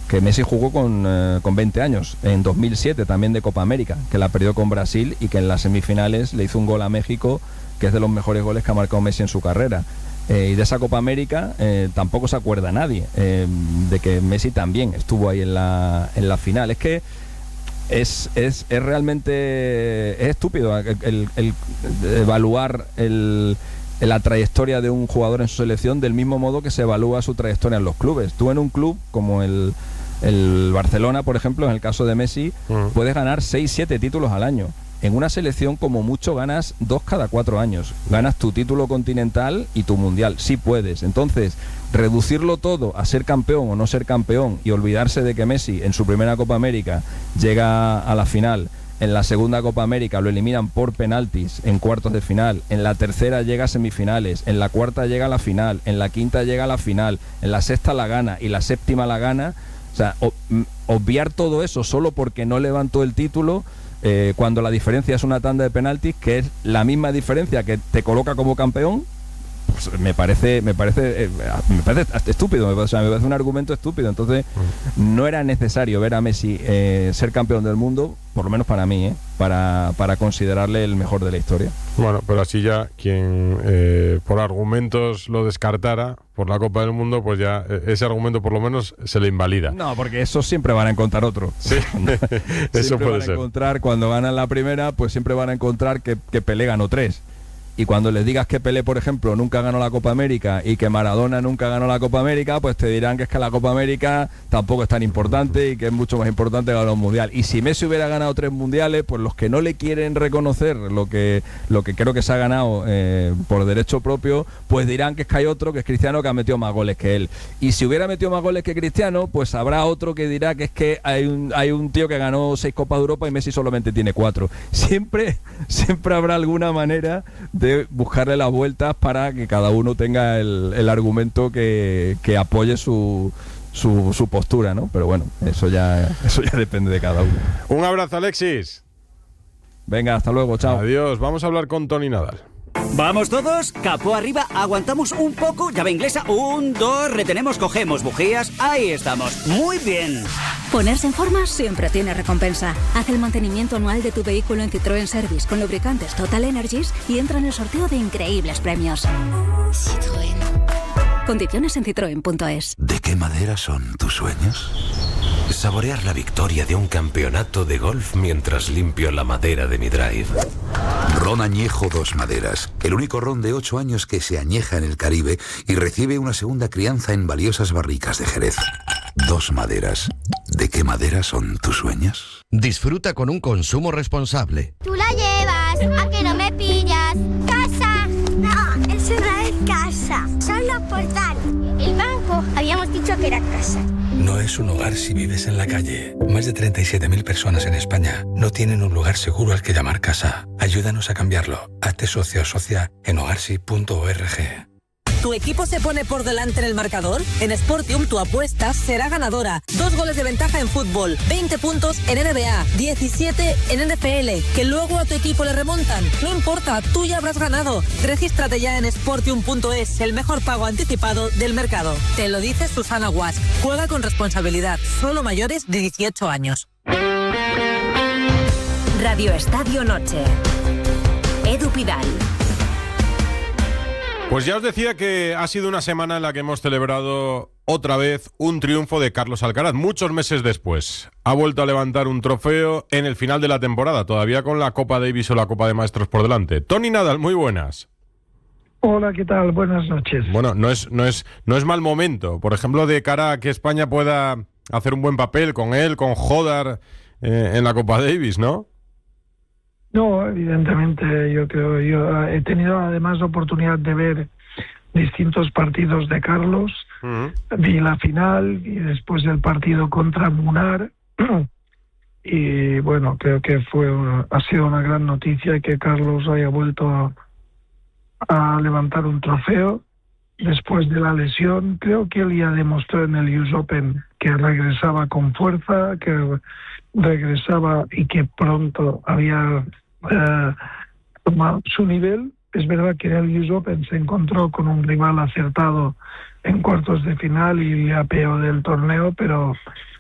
que Messi jugó con 20 años, en 2007 también de Copa América, que la perdió con Brasil y que en las semifinales le hizo un gol a México, que es de los mejores goles que ha marcado Messi en su carrera. Y de esa Copa América tampoco se acuerda nadie de que Messi también estuvo ahí en la final. Es que es realmente es estúpido el evaluar la trayectoria de un jugador en su selección del mismo modo que se evalúa su trayectoria en los clubes. Tú en un club como el Barcelona, por ejemplo, en el caso de Messi, puedes ganar 6-7 títulos al año. En una selección, como mucho, ganas 2 cada 4 años. Ganas tu título continental y tu mundial. Sí puedes. Entonces, reducirlo todo a ser campeón o no ser campeón y olvidarse de que Messi en su primera Copa América llega a la final, en la segunda Copa América lo eliminan por penaltis en cuartos de final, en la tercera llega a semifinales, en la cuarta llega a la final, en la quinta llega a la final, en la sexta la gana y la séptima la gana. O sea, obviar todo eso solo porque no levantó el título, cuando la diferencia es una tanda de penaltis, que es la misma diferencia que te coloca como campeón, pues me parece estúpido, me parece un argumento estúpido. Entonces no era necesario ver a Messi ser campeón del mundo, por lo menos para mí, para considerarle el mejor de la historia. Bueno, pero así ya quien por argumentos lo descartara por la Copa del Mundo, pues ya ese argumento por lo menos se le invalida. No, porque eso siempre van a encontrar otro. Sí, eso puede ser. Encontrar, cuando ganan la primera, pues siempre van a encontrar que Pelé ganó 3. Y cuando les digas que Pelé, por ejemplo, nunca ganó la Copa América y que Maradona nunca ganó la Copa América, pues te dirán que es que la Copa América tampoco es tan importante y que es mucho más importante ganar un mundial. Y si Messi hubiera ganado 3 mundiales, pues los que no le quieren reconocer lo que creo que se ha ganado por derecho propio, pues dirán que es que hay otro, que es Cristiano, que ha metido más goles que él. Y si hubiera metido más goles que Cristiano, pues habrá otro que dirá que es que hay un tío que ganó 6 Copas de Europa y Messi solamente tiene 4. Siempre habrá alguna manera de buscarle las vueltas para que cada uno tenga el argumento que apoye su postura, ¿no? Pero bueno, eso ya depende de cada uno. Un abrazo, Alexis. Venga, hasta luego, chao. Adiós. Vamos a hablar con Toni Nadal. ¿Vamos todos? Capó arriba, aguantamos un poco, llave inglesa, 1, 2, retenemos, cogemos bujías, ahí estamos, muy bien. Ponerse en forma siempre tiene recompensa. Haz el mantenimiento anual de tu vehículo en Citroën Service con lubricantes Total Energies y entra en el sorteo de increíbles premios. Citroën. Condiciones en citroen.es. ¿De qué madera son tus sueños? Saborear la victoria de un campeonato de golf mientras limpio la madera de mi drive. Ron Añejo Dos Maderas, el único ron de 8 años que se añeja en el Caribe y recibe una segunda crianza en valiosas barricas de Jerez. Dos Maderas. ¿De qué madera son tus sueños? Disfruta con un consumo responsable. Tú la llevas, a que no me pillas. ¡Casa! No, eso no es casa, solo portal. El banco, habíamos dicho que era casa. No es un hogar si vives en la calle. Más de 37.000 personas en España no tienen un lugar seguro al que llamar casa. Ayúdanos a cambiarlo. Hazte socio o socia en hogarsi.org. ¿Tu equipo se pone por delante en el marcador? En Sportium tu apuesta será ganadora. 2 goles de ventaja en fútbol, 20 puntos en NBA, 17 en NFL, que luego a tu equipo le remontan. No importa, tú ya habrás ganado. Regístrate ya en Sportium.es, el mejor pago anticipado del mercado. Te lo dice Susana Guas. Juega con responsabilidad. Solo mayores de 18 años. Radio Estadio Noche. Edu Pidal. Pues ya os decía que ha sido una semana en la que hemos celebrado otra vez un triunfo de Carlos Alcaraz, muchos meses después. Ha vuelto a levantar un trofeo en el final de la temporada, todavía con la Copa Davis o la Copa de Maestros por delante. Toni Nadal, muy buenas. Hola, ¿qué tal? Buenas noches. Bueno, no es mal momento, por ejemplo, de cara a que España pueda hacer un buen papel con él, con Jodar en la Copa Davis, ¿no? No, evidentemente, yo he tenido además la oportunidad de ver distintos partidos de Carlos. Vi la final y después el partido contra Munar y bueno, creo que ha sido una gran noticia que Carlos haya vuelto a levantar un trofeo después de la lesión. Creo que él ya demostró en el US Open que regresaba con fuerza, que regresaba y que pronto había tomado su nivel. Es verdad que en el US Open se encontró con un rival acertado en cuartos de final y le apeó del torneo, pero